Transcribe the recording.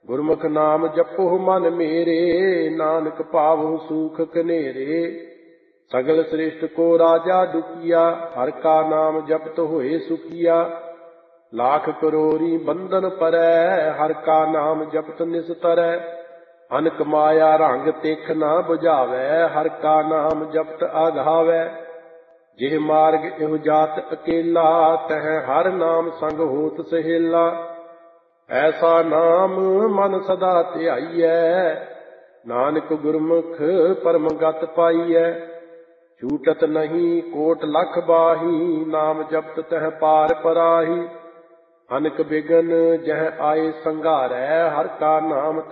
ਗੁਰਮੁਖ ਨਾਮ ਜਪੋ ਮਨ ਮੇਰੇ, ਨਾਨਕ ਪਾਵਹੁ ਸੂਖ ਕਨੇਰੇ। ਸਗਲ ਸ੍ਰਿਸ਼ਟ ਕੋ ਰਾਜਾ ਦੁਖੀਆ, ਹਰ ਕਾ ਨਾਮ ਜਪਤ ਹੋਏ ਸੁਖੀਆ। ਲਾਖ ਕਰੋੜੀ ਬੰਧਨ ਪਰੈ, ਹਰ ਕਾ ਨਾਮ ਜਪਤ ਨਿਸਤਰੈ। ਅਨਕ ਮਾਇਆ ਰੰਗ ਤਿਖ ਨਾ ਬੁਝਾਵੈ, ਹਰ ਕਾ ਨਾਮ ਜਪਤ ਆਘਾਵੈ। ਜਿਹ ਮਾਰਗ ਇਹੋ ਜਾਤ ਅਕੇਲਾ, ਤਹ ਹਰ ਨਾਮ ਸੰਗ ਹੋਤ ਸਹੇਲਾ। ਐਸਾ ਨਾਮ ਮਨ ਸਦਾ ਧਿਆਈਐ, ਨਾਨਕ ਗੁਰਮੁਖ ਪਰਮ ਗਤ ਪਾਈਐ। ਛੂਟਤ ਨਹੀਂ ਕੋਟ ਲਖ ਬਾਹੀ, ਨਾਮ ਜਪਤ ਤਹ ਪਾਰ ਪਰਾਹੀ। ਅਨਕ ਬਿਗਨ ਜਹ ਆਏ ਸੰਘਾਰੈ, ਹਰ ਕਾ ਨਾਮ